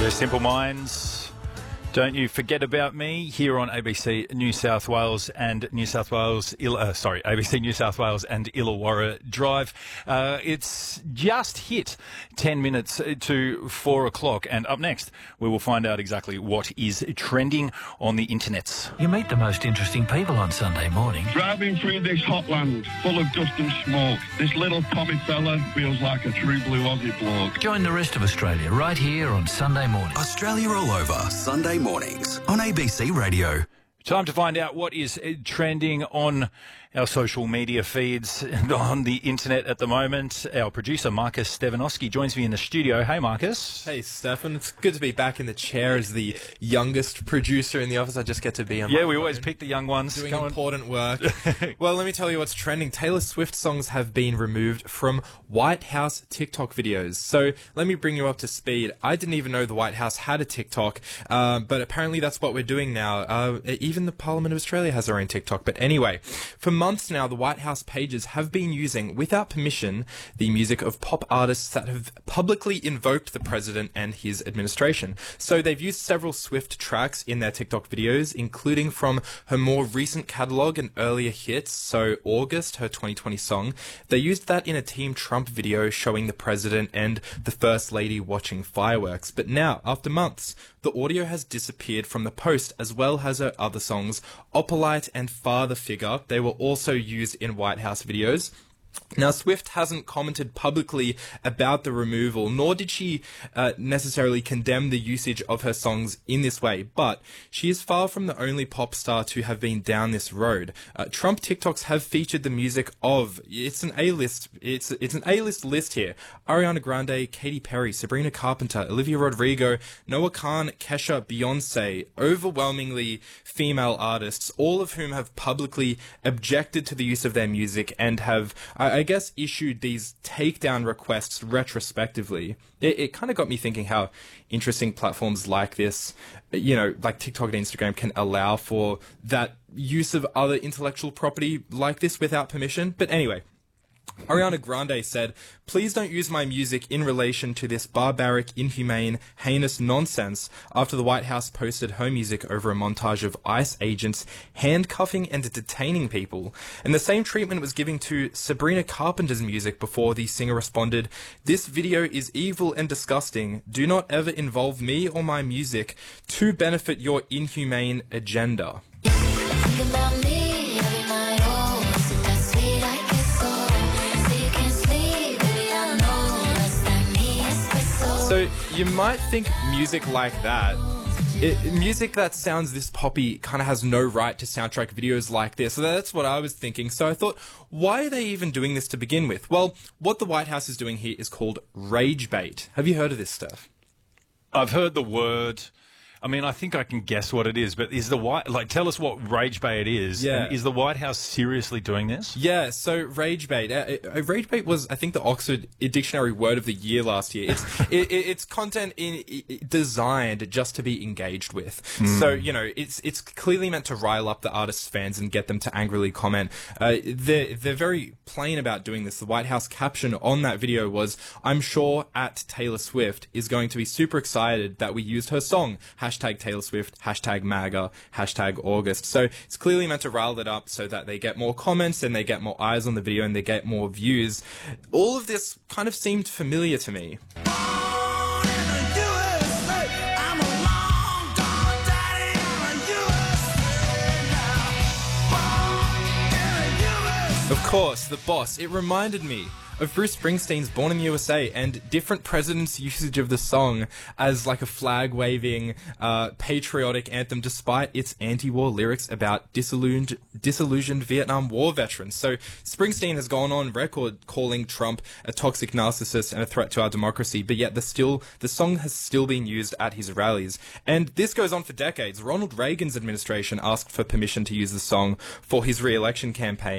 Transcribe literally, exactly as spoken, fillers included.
Simple Minds. Don't you forget about me here on A B C New South Wales and New South Wales, Il- uh, sorry, A B C New South Wales and Illawarra Drive. Uh, it's just hit ten minutes to four o'clock, and up next we will find out exactly what is trending on the internets. You meet the most interesting people on Sunday morning. Driving through this hot land full of dust and smoke, this little Tommy fella feels like a true blue Aussie bloke. Join the rest of Australia right here on Sunday morning. Australia all over, Sunday mornings on A B C Radio. Time to find out what is trending on our social media feeds and on the internet at the moment. Our producer, Marcus Stefanowski, joins me in the studio. Hey, Marcus. Hey, Stefan. It's good to be back in the chair as the youngest producer in the office. I just get to be on Yeah, my we phone, always pick the young ones. doing Come on. important work. Well, let me tell you what's trending. Taylor Swift songs have been removed from White House TikTok videos. So let me bring you up to speed. I didn't even know the White House had a TikTok, uh, but apparently that's what we're doing now. Uh, even the Parliament of Australia has their own TikTok. But anyway, for months now, the White House pages have been using, without permission, the music of pop artists that have publicly invoked the president and his administration. So they've used several Swift tracks in their TikTok videos, including from her more recent catalogue and earlier hits, so August, her twenty twenty song. They used that in a Team Trump video showing the president and the First Lady watching fireworks. But now, after months, the audio has disappeared from the post, as well as her other songs, Opalite and Father Figure. They were also used in White House videos. Now, Swift hasn't commented publicly about the removal, nor did she uh, necessarily condemn the usage of her songs in this way, but she is far from the only pop star to have been down this road. Uh, Trump TikToks have featured the music of, it's an A-list, it's, it's an A-list list here, Ariana Grande, Katy Perry, Sabrina Carpenter, Olivia Rodrigo, Noah Khan, Kesha, Beyonce, overwhelmingly female artists, all of whom have publicly objected to the use of their music and have, I, I guess, issued these takedown requests retrospectively. It, it kind of got me thinking how interesting platforms like this, you know, like TikTok and Instagram, can allow for that use of other intellectual property like this without permission. But anyway, Ariana Grande said, "Please don't use my music in relation to this barbaric, inhumane, heinous nonsense," after the White House posted her music over a montage of ICE agents handcuffing and detaining people. And the same treatment was given to Sabrina Carpenter's music before the singer responded, "This video is evil and disgusting. Do not ever involve me or my music to benefit your inhumane agenda." Think about me every night, oh, isn't that sweet? I guess so. So you can't sleep, baby, I know that's that me espresso. So you might think music like that, it, music that sounds this poppy, kind of has no right to soundtrack videos like this. So that's what I was thinking. So I thought, why are they even doing this to begin with? Well, what the White House is doing here is called rage bait. Have you heard of this stuff? I've heard the word. I mean, I think I can guess what it is, but is the White, like, tell us what rage bait is. Yeah. And is the White House seriously doing this? Yeah, so rage bait. Uh, uh, rage bait was, I think, the Oxford Dictionary word of the year last year. It's it, it, it's content in, it, designed just to be engaged with. Mm. So, you know, it's it's clearly meant to rile up the artist's fans and get them to angrily comment. Uh, they're, they're very plain about doing this. The White House caption on that video was, "I'm sure at Taylor Swift is going to be super excited that we used her song. Hashtag Taylor Swift, hashtag MAGA, hashtag August." So it's clearly meant to rile it up so that they get more comments and they get more eyes on the video and they get more views. All of this kind of seemed familiar to me. Of course, the boss. It reminded me of Bruce Springsteen's Born in the U S A and different presidents' usage of the song as like a flag-waving, uh, patriotic anthem, despite its anti-war lyrics about disillusioned, disillusioned Vietnam War veterans. So Springsteen has gone on record calling Trump a toxic narcissist and a threat to our democracy, but yet the still the song has still been used at his rallies. And this goes on for decades. Ronald Reagan's administration asked for permission to use the song for his re-election campaign.